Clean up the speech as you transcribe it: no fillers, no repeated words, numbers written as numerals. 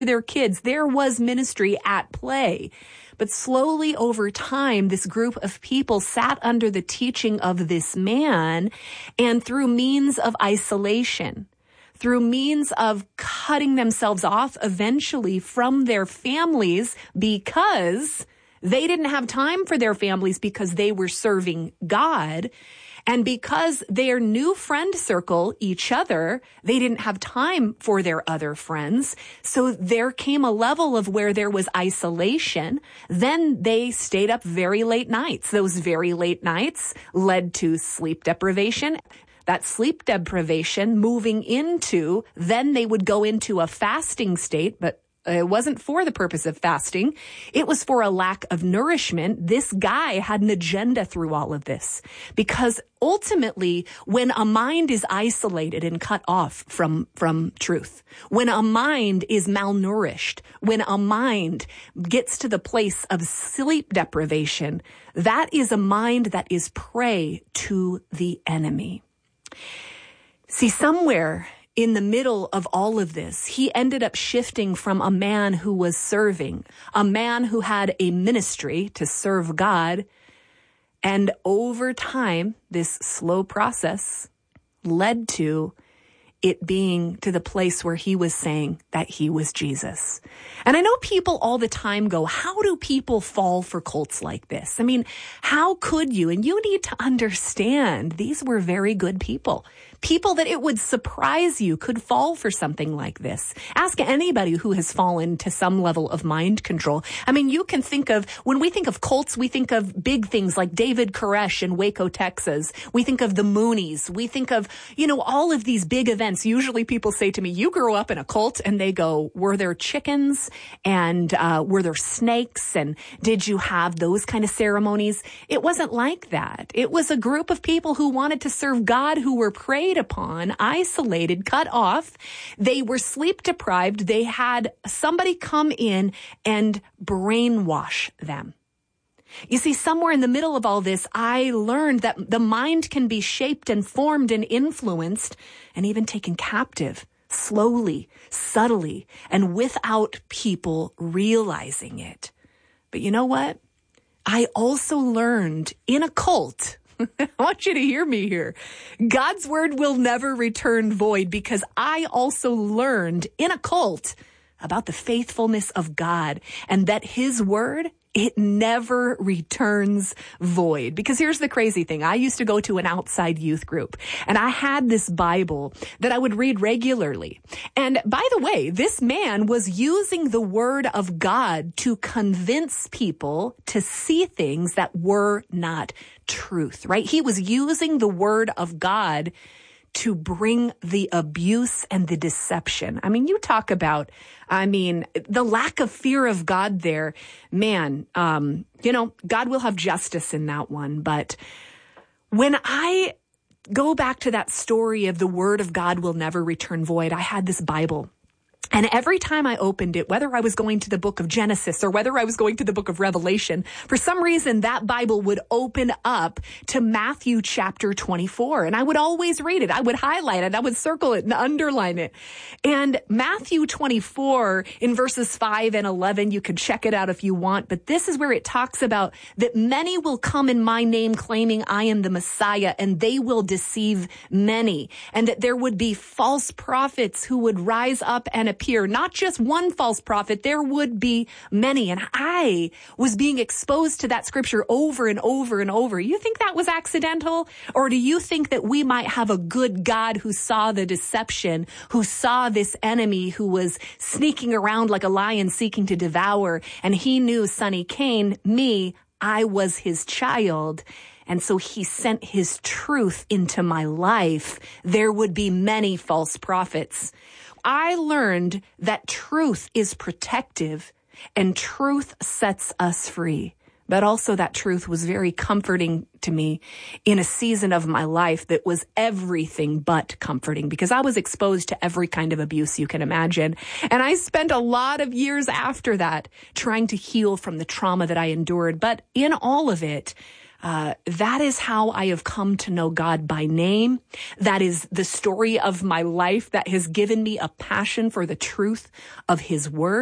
their kids. There was ministry at play. But slowly over time, this group of people sat under the teaching of this man, and through means of isolation, through means of cutting themselves off eventually from their families because they didn't have time for their families because they were serving God. And because their new friend circle, each other, they didn't have time for their other friends. So there came a level of where there was isolation. Then they stayed up very late nights. Those very late nights led to sleep deprivation. That sleep deprivation moving into, then they would go into a fasting state, but it wasn't for the purpose of fasting. It was for a lack of nourishment. This guy had an agenda through all of this, because ultimately, when a mind is isolated and cut off from truth, when a mind is malnourished, when a mind gets to the place of sleep deprivation, that is a mind that is prey to the enemy. See, somewhere in the middle of all of this, he ended up shifting from a man who was serving, a man who had a ministry to serve God. And over time, this slow process led to it being to the place where he was saying that he was Jesus. And I know people all the time go, how do people fall for cults like this? I mean, how could you? And you need to understand these were very good people. People that it would surprise you could fall for something like this. Ask anybody who has fallen to some level of mind control. I mean, you can think of, when we think of cults, we think of big things like David Koresh in Waco, Texas. We think of the Moonies. We think of, all of these big events. Usually people say to me, you grew up in a cult, and they go, were there chickens and were there snakes, and did you have those kind of ceremonies? It wasn't like that. It was a group of people who wanted to serve God, who were preyed upon, isolated, cut off. They were sleep deprived. They had somebody come in and brainwash them. You see, somewhere in the middle of all this, I learned that the mind can be shaped and formed and influenced and even taken captive slowly, subtly, and without people realizing it. But you know what? I also learned in a cult, I want you to hear me here, God's word will never return void, because I also learned in a cult about the faithfulness of God, and that his word, it never returns void. Because here's the crazy thing. I used to go to an outside youth group, and I had this Bible that I would read regularly. And by the way, this man was using the word of God to convince people to see things that were not truth, right? He was using the word of God to bring the abuse and the deception. I mean, you talk about, the lack of fear of God there, man, God will have justice in that one. But when I go back to that story of the word of God will never return void, I had this Bible. And every time I opened it, whether I was going to the book of Genesis or whether I was going to the book of Revelation, for some reason that Bible would open up to Matthew chapter 24. And I would always read it. I would highlight it. I would circle it and underline it. And Matthew 24 in verses 5 and 11, you could check it out if you want. But this is where it talks about that many will come in my name claiming I am the Messiah, and they will deceive many. And that there would be false prophets who would rise up and appear. Not just one false prophet, there would be many. And I was being exposed to that scripture over and over and over. You think that was accidental? Or do you think that we might have a good God who saw the deception, who saw this enemy who was sneaking around like a lion seeking to devour, and he knew Sonny Cain, me, I was his child, and so he sent his truth into my life? There would be many false prophets. I learned that truth is protective and truth sets us free. But also that truth was very comforting to me in a season of my life that was everything but comforting, because I was exposed to every kind of abuse you can imagine. And I spent a lot of years after that trying to heal from the trauma that I endured. But in all of it, That is how I have come to know God by name. That is the story of my life that has given me a passion for the truth of his word.